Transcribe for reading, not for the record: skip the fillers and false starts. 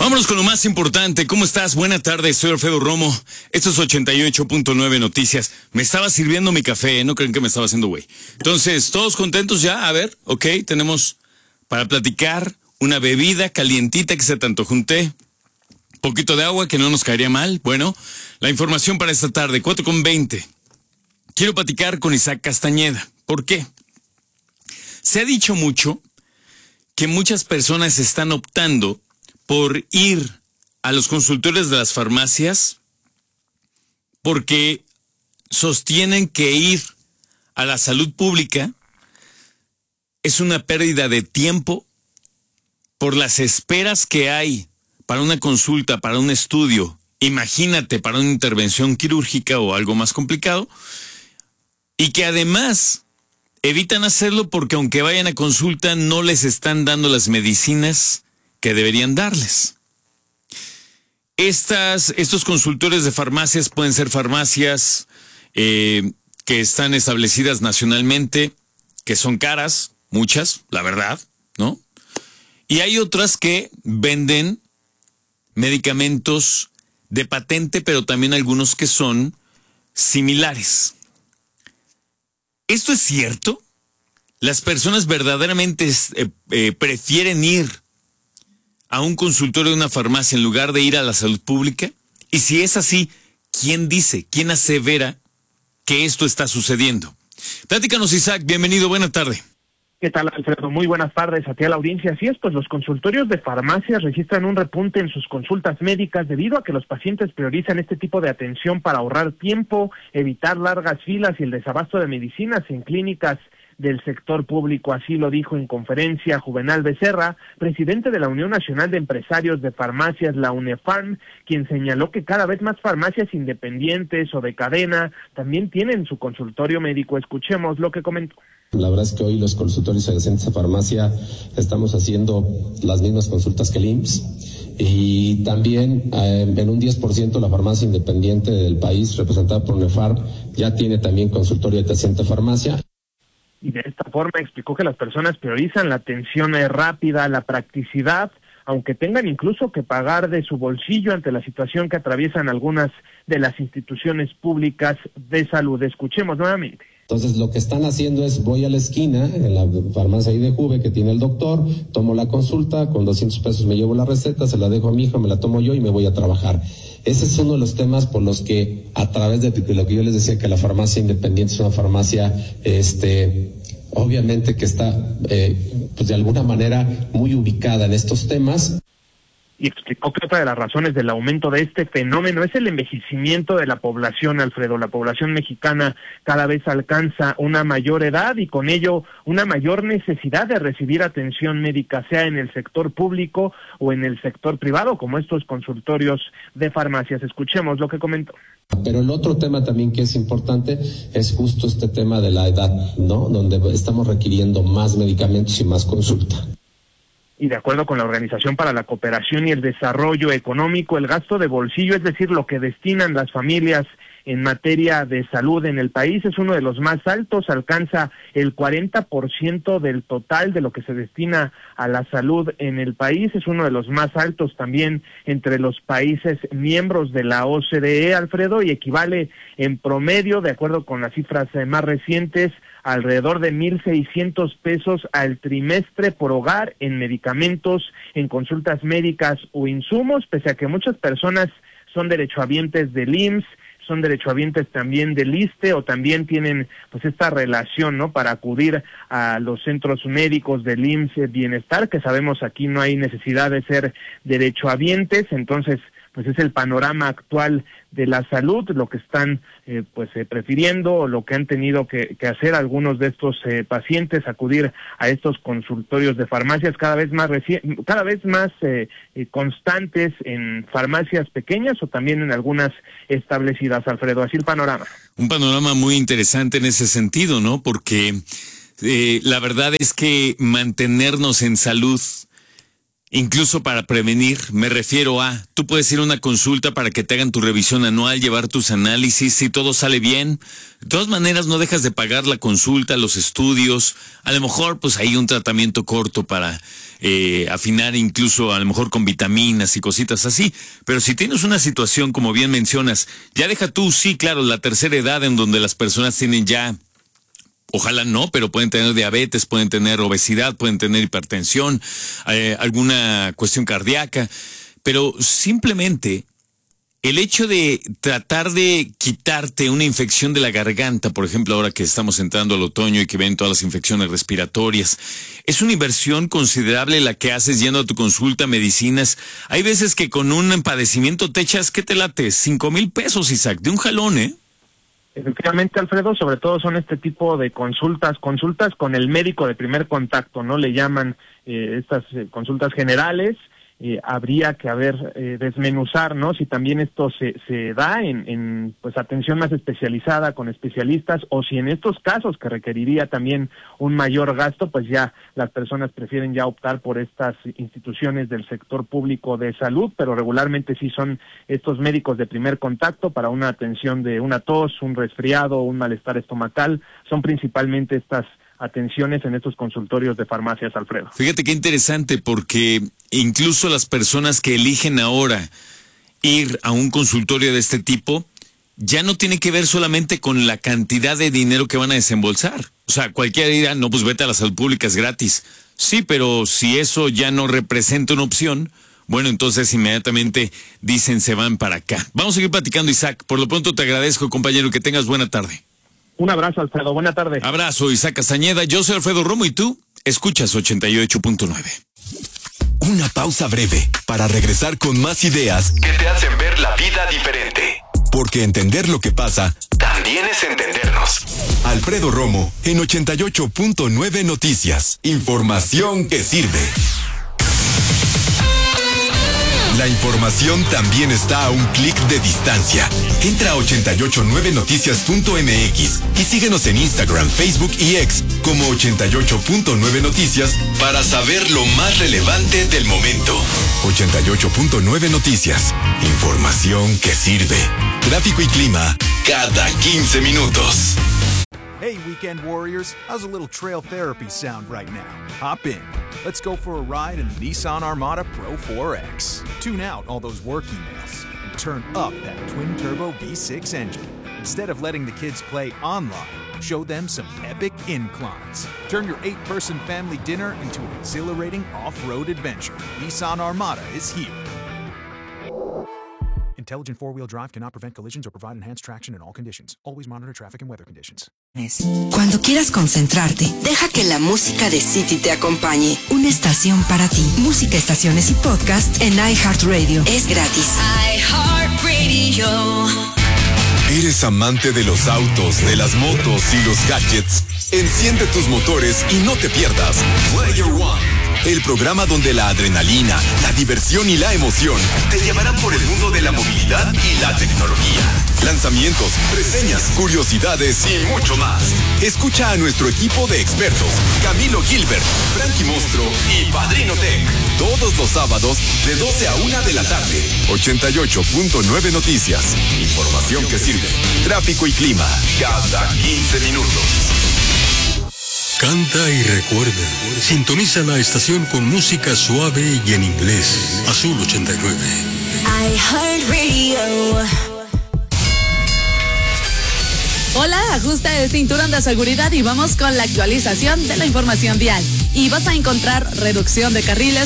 Vámonos con lo más importante. ¿Cómo estás? Buena tarde, soy Alfredo Romo. Esto es 88.9 Noticias. Me estaba sirviendo mi café, no creen que me estaba haciendo güey. Entonces, ¿todos contentos ya? A ver, ok, tenemos para platicar una bebida calientita que se tanto junté. Poquito de agua que no nos caería mal. Bueno, la información para esta tarde, 4:20. Quiero platicar con Isaac Castañeda. ¿Por qué? Se ha dicho mucho que muchas personas están optando por ir a los consultorios de las farmacias porque sostienen que ir a la salud pública es una pérdida de tiempo por las esperas que hay para una consulta, para un estudio, imagínate, para una intervención quirúrgica o algo más complicado, y que además evitan hacerlo porque aunque vayan a consulta no les están dando las medicinas que deberían darles. Estos consultores de farmacias pueden ser farmacias que están establecidas nacionalmente, que son caras, muchas, la verdad, ¿no? Y hay otras que venden medicamentos de patente, pero también algunos que son similares. ¿Esto es cierto? ¿Las personas verdaderamente prefieren ir a un consultorio de una farmacia en lugar de ir a la salud pública? Y si es así, ¿quién dice, quién asevera que esto está sucediendo? Platícanos, Isaac, bienvenido, buena tarde. ¿Qué tal, Alfredo? Muy buenas tardes a ti, a la audiencia. Así es, pues los consultorios de farmacias registran un repunte en sus consultas médicas debido a que los pacientes priorizan este tipo de atención para ahorrar tiempo, evitar largas filas y el desabasto de medicinas en clínicas del sector público. Así lo dijo en conferencia Juvenal Becerra, presidente de la Unión Nacional de Empresarios de Farmacias, la UNEFARM, quien señaló que cada vez más farmacias independientes o de cadena también tienen su consultorio médico. Escuchemos lo que comentó. La verdad es que hoy los consultorios adyacentes a farmacia estamos haciendo las mismas consultas que el IMSS, y también en un 10% la farmacia independiente del país, representada por UNEFARM, ya tiene también consultorio adyacente a farmacia. Y de esta forma explicó que las personas priorizan la atención rápida, la practicidad, aunque tengan incluso que pagar de su bolsillo ante la situación que atraviesan algunas de las instituciones públicas de salud. Escuchemos nuevamente. Entonces lo que están haciendo es, voy a la esquina, en la farmacia ahí de Juve que tiene el doctor, tomo la consulta, con 200 pesos me llevo la receta, se la dejo a mi hijo, me la tomo yo y me voy a trabajar. Ese es uno de los temas por los que, a través de lo que yo les decía, que la farmacia independiente es una farmacia, obviamente que está, pues de alguna manera muy ubicada en estos temas. Y explicó que otra de las razones del aumento de este fenómeno es el envejecimiento de la población, Alfredo. La población mexicana cada vez alcanza una mayor edad y con ello una mayor necesidad de recibir atención médica, sea en el sector público o en el sector privado, como estos consultorios de farmacias. Escuchemos lo que comentó. Pero el otro tema también que es importante es justo este tema de la edad, ¿no? Donde estamos requiriendo más medicamentos y más consulta. Y de acuerdo con la Organización para la Cooperación y el Desarrollo Económico, el gasto de bolsillo, es decir, lo que destinan las familias en materia de salud en el país, es uno de los más altos, alcanza el 40% del total de lo que se destina a la salud en el país, es uno de los más altos también entre los países miembros de la OCDE, Alfredo, y equivale en promedio, de acuerdo con las cifras más recientes, alrededor de 1,600 pesos al trimestre por hogar en medicamentos, en consultas médicas o insumos, pese a que muchas personas son derechohabientes del IMSS, son derechohabientes también del ISSSTE o también tienen pues esta relación, ¿no?, para acudir a los centros médicos del IMSS Bienestar, que sabemos aquí no hay necesidad de ser derechohabientes. Entonces pues es el panorama actual de la salud, lo que están prefiriendo, o lo que han tenido que hacer algunos de estos pacientes, acudir a estos consultorios de farmacias cada vez más constantes en farmacias pequeñas o también en algunas establecidas, Alfredo. Así el panorama. Un panorama muy interesante en ese sentido, ¿no? Porque la verdad es que mantenernos en salud Incluso para prevenir, me refiero a, tú puedes ir a una consulta para que te hagan tu revisión anual, llevar tus análisis, si todo sale bien. De todas maneras, no dejas de pagar la consulta, los estudios, a lo mejor pues hay un tratamiento corto para afinar, incluso a lo mejor con vitaminas y cositas así. Pero si tienes una situación, como bien mencionas, ya deja tú, sí, claro, la tercera edad en donde las personas tienen ya... Ojalá no, pero pueden tener diabetes, pueden tener obesidad, pueden tener hipertensión, alguna cuestión cardíaca, pero simplemente el hecho de tratar de quitarte una infección de la garganta, por ejemplo, ahora que estamos entrando al otoño y que ven todas las infecciones respiratorias, es una inversión considerable la que haces yendo a tu consulta, medicinas. Hay veces que con un padecimiento te echas, ¿qué te late? 5,000 pesos, Isaac, de un jalón, ¿eh? Efectivamente, Alfredo, sobre todo son este tipo de consultas con el médico de primer contacto, ¿no? Le llaman estas consultas generales. Habría que desmenuzar, ¿no? Si también esto se da en pues atención más especializada con especialistas, o si en estos casos que requeriría también un mayor gasto, pues ya las personas prefieren ya optar por estas instituciones del sector público de salud, pero regularmente sí son estos médicos de primer contacto para una atención de una tos, un resfriado, un malestar estomacal. Son principalmente estas atenciones en estos consultorios de farmacias, Alfredo. Fíjate qué interesante, porque incluso las personas que eligen ahora ir a un consultorio de este tipo, ya no tiene que ver solamente con la cantidad de dinero que van a desembolsar. O sea, cualquiera dirá, no, pues vete a la salud pública, es gratis. Sí, pero si eso ya no representa una opción, bueno, entonces inmediatamente dicen se van para acá. Vamos a seguir platicando, Isaac. Por lo pronto te agradezco, compañero, que tengas buena tarde. Un abrazo, Alfredo. Buena tarde. Abrazo, Isaac Castañeda. Yo soy Alfredo Romo y tú escuchas 88.9. Una pausa breve para regresar con más ideas que te hacen ver la vida diferente. Porque entender lo que pasa también es entendernos. Alfredo Romo en 88.9 Noticias. Información que sirve. La información también está a un clic de distancia. Entra a 889noticias.mx y síguenos en Instagram, Facebook y X como 88.9 Noticias para saber lo más relevante del momento. 88.9 Noticias. Información que sirve. Tráfico y clima cada 15 minutos. Hey, weekend warriors, how's a little trail therapy sound right now? Hop in. Let's go for a ride in the Nissan Armada Pro 4X. Tune out all those work emails and turn up that twin-turbo V6 engine. Instead of letting the kids play online, show them some epic inclines. Turn your 8-person family dinner into an exhilarating off-road adventure. Nissan Armada is here. Intelligent four-wheel drive cannot prevent collisions or provide enhanced traction in all conditions. Always monitor traffic and weather conditions. Cuando quieras concentrarte, deja que la música de City te acompañe. Una estación para ti. Música, estaciones y podcast en iHeartRadio. Es gratis. iHeartRadio. ¿Eres amante de los autos, de las motos y los gadgets? Enciende tus motores y no te pierdas Player One. El programa donde la adrenalina, la diversión y la emoción te llevarán por el mundo de la movilidad y la tecnología. Lanzamientos, reseñas, curiosidades y mucho más. Escucha a nuestro equipo de expertos, Camilo Gilbert, Frankie Mostro y Padrino Tech. Todos los sábados de 12 a 1 de la tarde. 88.9 Noticias. Información que sirve. Tráfico y clima cada 15 minutos. Canta y recuerda. Sintoniza la estación con música suave y en inglés. Azul 89. iHeartRadio. Hola, ajusta el cinturón de seguridad y vamos con la actualización de la información vial. Y vas a encontrar reducción de carriles